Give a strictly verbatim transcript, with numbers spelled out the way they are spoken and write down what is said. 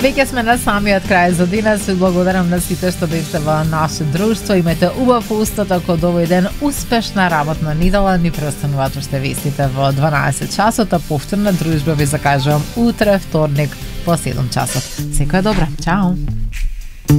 Веќе сме на самиот крај за денес. Ви благодарам на сите што бевте во наше друштво. Имајте убав устаток од овој ден. Успешна работна недела. Ни преостануваат уште вестите во дванаесет часот, а повторна дружба ви закажувам утре, вторник, по седум часот. Секоја добра. Чао!